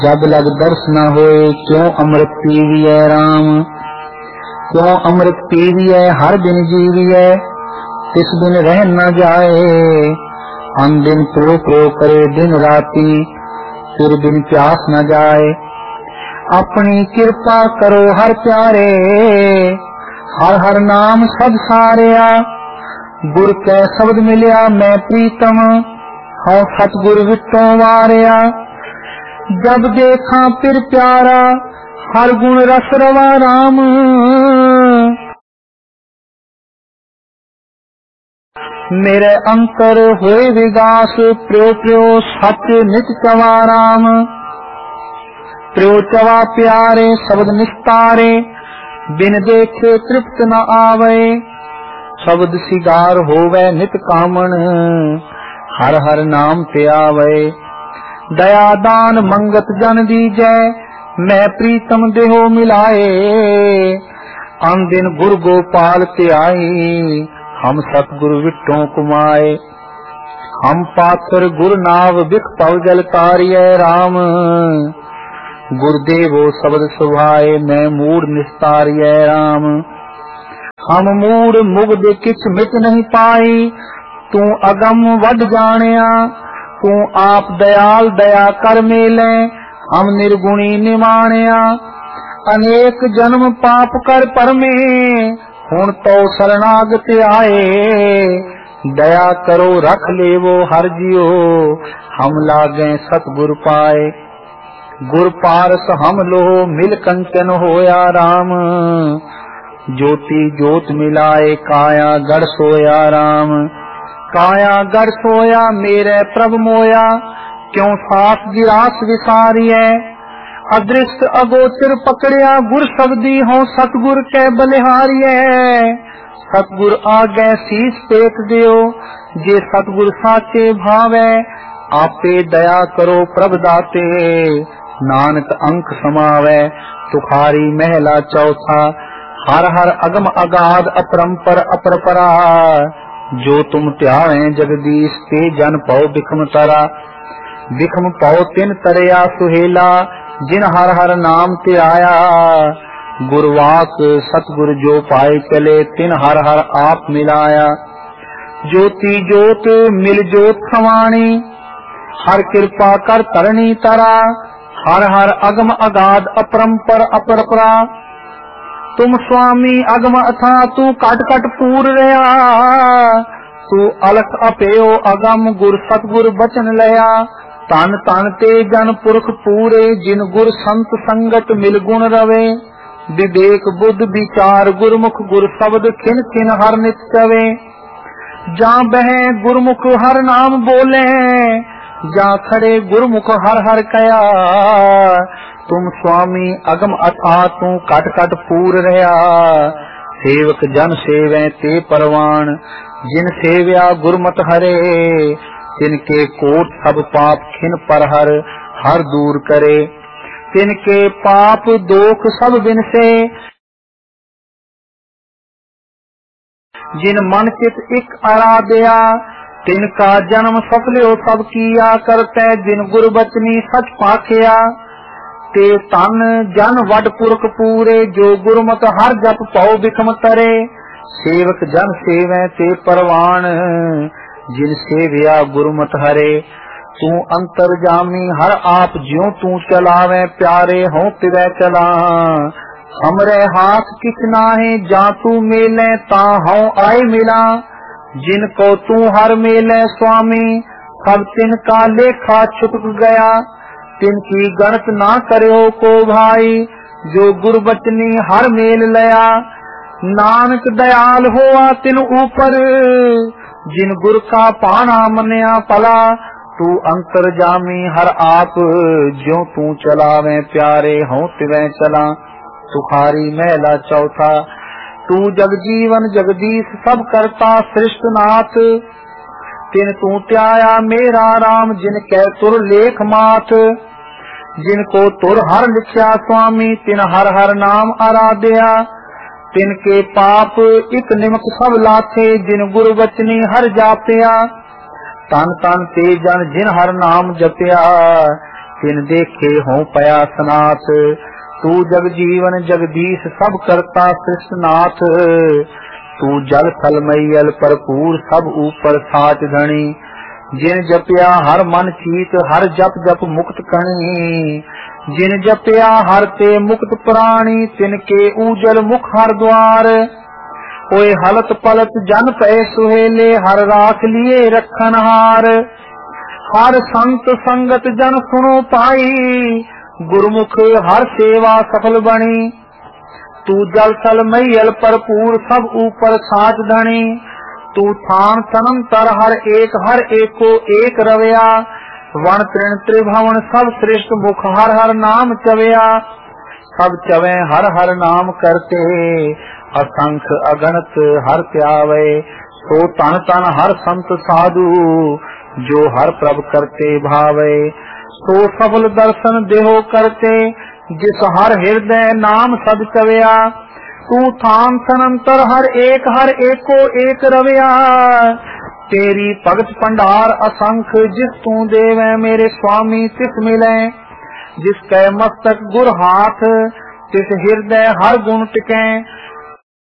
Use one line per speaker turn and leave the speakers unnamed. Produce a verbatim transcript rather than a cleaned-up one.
जब लग दर्श न होए क्यों अमृत पीविए राम, क्यों अमृत पीविए हर दिन जीविए, तिस दिन रह न जाए। अन दिन प्रो प्रो करे दिन राती, फिर दिन प्यास न जाए। अपनी कृपा करो हर प्यारे, हर हर नाम सब सारिया। गुर कै शब्द मिलिया मैं प्रीतम, हूँ सतगुर विटों वारिया। जब देखा फिर प्यारा हर गुण रस रवा राम, मेरे अंतर होए विगास प्रियो प्रियो सच नित चवा राम। प्रियो चवा प्यारे शब्द निस्तारे, बिन देखे तृप्त न आवे। शब्द सिगार होवे नित कामन, हर हर नाम ते आवे। दया दान मंगत जन दीजै, मैं प्रीतम देहो मिलाए। अन दिन गुरु गोपाल ते आई, हम सतगुरु विटों कुमाए। हम पात्र गुरु नाव बिख पव जल तारिय राम, गुरुदेवो शब्द सुभाए मैं मूड निस्तारिय राम। हम मूड मुग्ध किछ मिट नहीं पाई, तू अगम वड जानिया। तू आप दयाल दया कर मेले, हम निर्गुणी निमानिया। अनेक जन्म पाप कर परमे, हुण तो शरणागत आए। दया करो रख लेवो हर जियो, हम लागे सतगुर पाए। गुर पारस हम लोहो मिल कंचन होया राम, ज्योति ज्योत मिलाए काया गढ़ सोया राम। काया गढ़ सोया मेरे प्रभ मोया, क्यों सास गिरास विसारिय। अदृष्ट अगोचर पकड़िया गुर शब्दी हो सतगुर के बलिहारिय। सतगुर आगे शीस पेट दियो, जे सतगुर साचे भावे। आपे दया करो प्रभ दाते, नानक अंक समावे। तुखारी महला चौथा, हर हर अगम अगाध अपरंपर अपरपरा। जो तुम त्यावे जगदीश ते जन पाओ बिखम तरा। बिखम पाओ तिन तरया सुहेला, जिन हर हर नाम ते आया। गुरवाक सतगुर जो पाए चले, तिन हर हर आप मिलाया। ज्योति ज्योत मिल ज्योत खवाणी, हर कृपा कर तरणी तरा। हर हर अगम अगाध अपरंपर अपरपरा। तुम स्वामी अगम अथा तू कट कट पूर रहा। तू अलख अपेयो अगम गुर सतगुर बचन लया। तन तन ते जन पुरख पूरे, जिन गुर संत संगत मिल गुण रवे। विवेक बुद्ध विचार गुरमुख, गुर शब्द खिन खिन हर नित चवे। जा बह गुरमुख हर नाम बोले, जा खड़े गुरमुख हर हर कया। तुम स्वामी अगम अथा तू कट कट पूर रहा। सेवक जन सेवे ते परवान, जिन सेव्या गुरमत हरे। तिनके कोट सब पाप खिन पर हर, हर दूर करे। तिनके पाप दोख सब बिनसे, जिन मन चित इक आराध्या। तिनका जन्म सफल्यो सब किया, करते जिन गुर बचनी सच पाखिया। ते तन जन वड पुरख पूरे, जो गुरमत हर जप पाओ बिखम तरे। सेवक जन सेवे ते परवान, जिन सेव्या गुरमत हरे। तू अंतर जामी हर आप ज्यों तू चलावे, प्यारे हो तिवै चला। हमरे हाथ किछ नाहे, जा तू मेले ता हूँ आए मिला। जिनको तू हर मेले स्वामी, सब तिनका लेखा छुटक गया। तिनकी गणत ना करो को भाई, जो गुरबचनी हर मेल लया। नानक दयाल होआ तिन ऊपर, जिन गुर का पाना मनिया पला। तू अंतर जामी हर आप, ज्यों तू चलावे प्यारे हों तिवें चला। तुखारी महला चौथा, तू जग जीवन जगदीश सब करता सृष्ट नाथ। तिन तू त्याया मेरा राम, जिन कै तुर लेख माथ। जिनको तुर हर लिखया स्वामी, तिन हर हर नाम आराध्या। तिनके पाप इक निमक सब लाथे, जिन गुरु बचनी हर जापया। तन तन ते जन जिन हर नाम जपया, तिन देखे हों पया सनाथ। तू जग जीवन जगदीश सब करता सृष्टनाथ। तू जल थल मैयल भरपूर सब ऊपर साच धनी। जिन जपया हर मन चीत हर जप जप मुक्त कणी। जिन जपया हर ते मुक्त प्राणी तिनके ऊजल मुख हर द्वार। होए हलत पलत जन पै सुहेले हर राख लिए रखन हार। हर संत संगत जन सुनो पाई गुरमुख हर सेवा सफल बनी। तू जल थल मैयल भरपूर सब ऊपर साच धनी। तू थान तनंतर हर एक हर एको एक रवया। वन तृण त्रिभवन सब श्रेष्ठ मुख हर हर नाम चवया। सब चवे हर हर नाम करते असंख अगणत हर त्यावे। सो तन तन हर संत साधु जो हर प्रभ करते भावे। सो सफल दर्शन देहो करते जिस हर हृदय नाम सद चवया। तू थान तनंतर हर एक हर एको एक रवया। तेरी भगत भंडार असंख जिस तू देवे मेरे स्वामी तिस मिले। जिसके मस्तक गुर हाथ तिस हृदय हर गुण टिके।